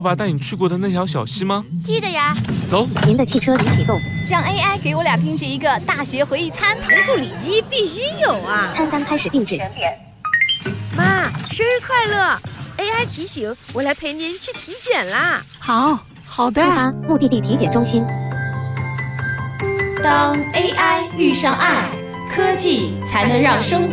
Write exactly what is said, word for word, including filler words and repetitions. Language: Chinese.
爸爸带你去过的那条小溪吗？ 记得呀。 走， 您的汽车已启动。 让 A I 给我俩定制一个大学回忆餐，糖醋里脊必须有啊！ 餐单开始定制。 妈，生日快乐 ！A I 提醒我来陪您去体检啦。 好，好的。 出发，目的地体检中心。 当 A I 遇上爱，科技才能让生活